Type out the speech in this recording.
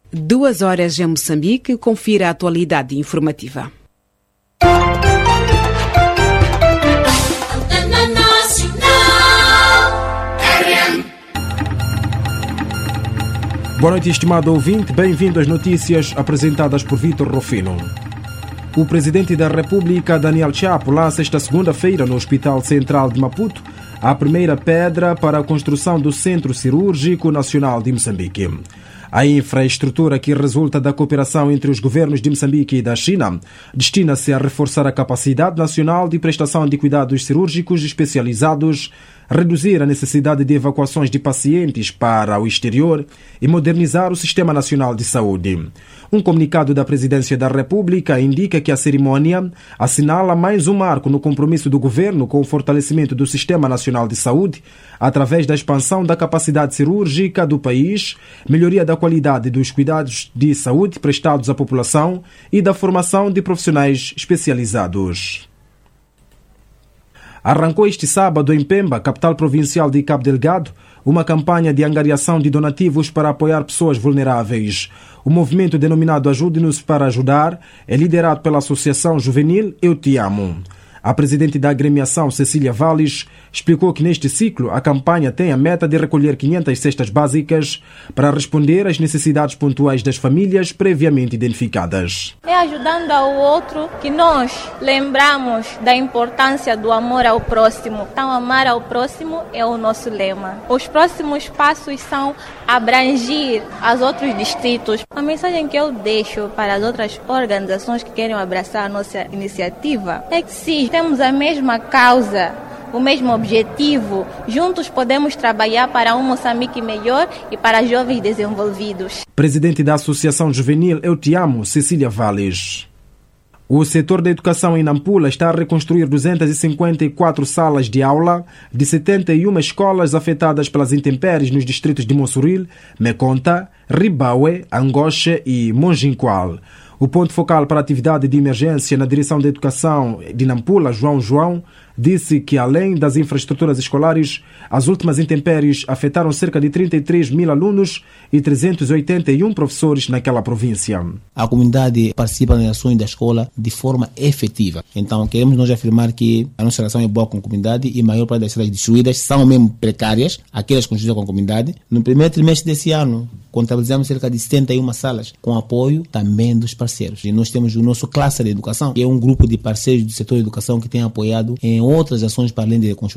2 horas em Moçambique, confira a atualidade informativa. Boa noite, estimado ouvinte. Bem-vindo às notícias apresentadas por Vítor Rufino. O presidente da República, Daniel Chapo, lança esta segunda-feira no Hospital Central de Maputo a primeira pedra para a construção do Centro Cirúrgico Nacional de Moçambique. A infraestrutura que resulta da cooperação entre os governos de Moçambique e da China destina-se a reforçar a capacidade nacional de prestação de cuidados cirúrgicos especializados, reduzir a necessidade de evacuações de pacientes para o exterior e modernizar o Sistema Nacional de Saúde. Um comunicado da Presidência da República indica que a cerimônia assinala mais um marco no compromisso do governo com o fortalecimento do Sistema Nacional de Saúde através da expansão da capacidade cirúrgica do país, melhoria da qualidade dos cuidados de saúde prestados à população e da formação de profissionais especializados. Arrancou este sábado em Pemba, capital provincial de Cabo Delgado, uma campanha de angariação de donativos para apoiar pessoas vulneráveis. O movimento denominado Ajude-nos para Ajudar é liderado pela Associação Juvenil Eu Te Amo. A presidente da agremiação, Cecília Valles, explicou que neste ciclo a campanha tem a meta de recolher 500 cestas básicas para responder às necessidades pontuais das famílias previamente identificadas. É ajudando ao outro que nós lembramos da importância do amor ao próximo. Então, amar ao próximo é o nosso lema. Os próximos passos são abranger os outros distritos. A mensagem que eu deixo para as outras organizações que querem abraçar a nossa iniciativa é que sim, temos a mesma causa, o mesmo objetivo. Juntos podemos trabalhar para um Moçambique melhor e para jovens desenvolvidos. Presidente da Associação Juvenil Eu Te Amo, Cecília Valles. O setor da educação em Nampula está a reconstruir 254 salas de aula de 71 escolas afetadas pelas intempéries nos distritos de Monsuril, Meconta, Ribaue, Angoche e Monjinqual. O ponto focal para a atividade de emergência na Direção da Educação de Nampula, João, disse que, além das infraestruturas escolares, as últimas intempéries afetaram cerca de 33 mil alunos e 381 professores naquela província. A comunidade participa nas ações da escola de forma efetiva. Então, queremos nós afirmar que a nossa relação é boa com a comunidade e a maior parte das salas destruídas são mesmo precárias, aquelas construídas com a comunidade. No primeiro trimestre desse ano, contabilizamos cerca de 71 salas, com apoio também dos parceiros. E nós temos o nosso Cluster de Educação, que é um grupo de parceiros do setor de educação que tem apoiado em outras ações para além de reconstrução